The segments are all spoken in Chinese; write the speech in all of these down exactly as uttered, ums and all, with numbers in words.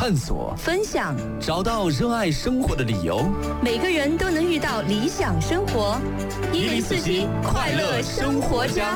探索、 分享， 找到热爱生活的理由。 每个人都能遇到理想生活。一零四七快乐生活家。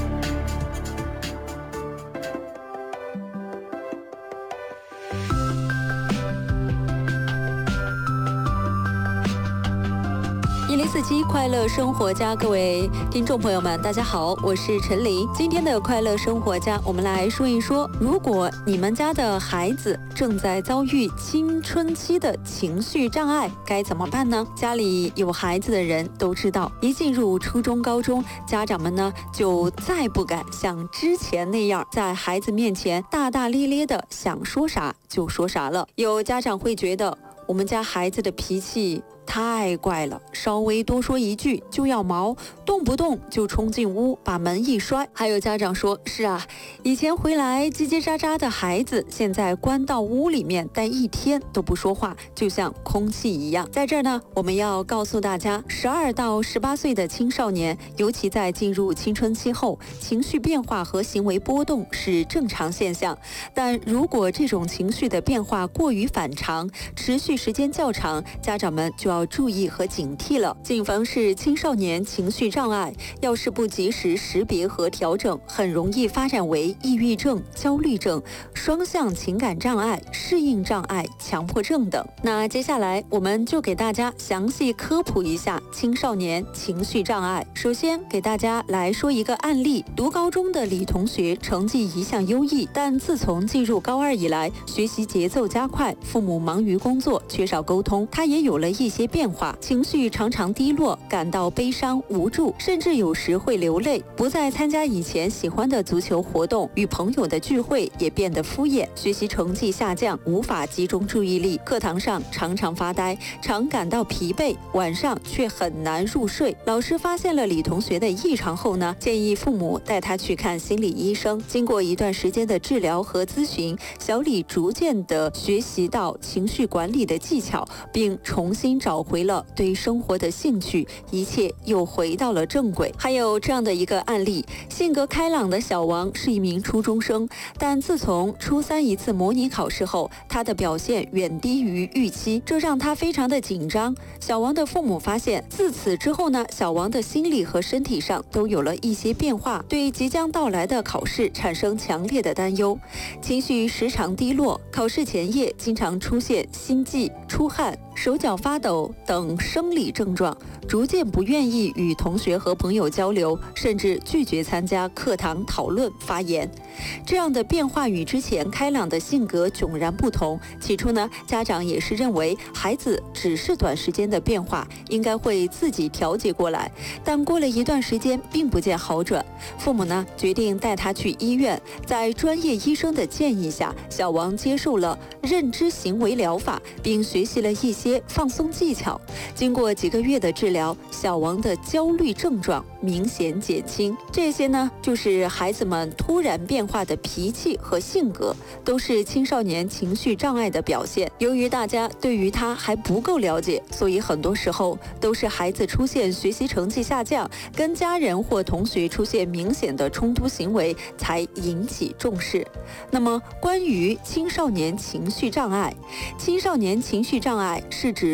一零四七快乐生活家，各位听众朋友们，大家好，我是陈琳。今天的快乐生活家，我们来说一说，如果你们家的孩子正在遭遇青春期的情绪障碍，该怎么办呢？家里有孩子的人都知道，一进入初中、高中，家长们呢就再不敢像之前那样，在孩子面前大大咧咧的想说啥就说啥了。有家长会觉得，我们家孩子的脾气太怪了，稍微多说一句就要毛，动不动就冲进屋把门一摔。还有家长说，是啊，以前回来叽叽喳喳的孩子，现在关到屋里面待一天都不说话，就像空气一样。在这儿呢，我们要告诉大家，十二到十八岁的青少年，尤其在进入青春期后，情绪变化和行为波动是正常现象，但如果这种情绪的变化过于反常，持续时间较长，家长们就要要注意和警惕了。谨防是青少年情绪障碍，要是不及时识别和调整，很容易发展为抑郁症、焦虑症、双向情感障碍、适应障碍、强迫症等。那接下来我们就给大家详细科普一下青少年情绪障碍。首先给大家来说一个案例，读高中的李同学成绩一向优异，但自从进入高二以来，学习节奏加快，父母忙于工作，缺少沟通，他也有了一些变化，情绪常常低落，感到悲伤无助，甚至有时会流泪，不再参加以前喜欢的足球活动，与朋友的聚会也变得敷衍，学习成绩下降，无法集中注意力，课堂上常常发呆，常感到疲惫，晚上却很难入睡。老师发现了李同学的异常后呢，建议父母带他去看心理医生。经过一段时间的治疗和咨询，小李逐渐地学习到情绪管理的技巧，并重新找回了对生活的兴趣，一切又回到了正轨。还有这样的一个案例，性格开朗的小王是一名初中生，但自从初三一次模拟考试后，他的表现远低于预期，这让他非常的紧张。小王的父母发现，自此之后呢，小王的心理和身体上都有了一些变化，对即将到来的考试产生强烈的担忧，情绪时常低落，考试前夜经常出现心悸、出汗、手脚发抖等生理症状，逐渐不愿意与同学和朋友交流，甚至拒绝参加课堂讨论发言。这样的变化与之前开朗的性格迥然不同。起初呢，家长也是认为孩子只是短时间的变化，应该会自己调节过来，但过了一段时间并不见好转，父母呢决定带他去医院。在专业医生的建议下，小王接受了认知行为疗法，并学习了一些放松技巧。经过几个月的治疗，小王的焦虑症状明显减轻。这些呢，就是孩子们突然变化的脾气和性格，都是青少年情绪障碍的表现。由于大家对于他还不够了解，所以很多时候都是孩子出现学习成绩下降，跟家人或同学出现明显的冲突行为，才引起重视。那么，关于青少年情绪障碍，青少年情绪障碍是指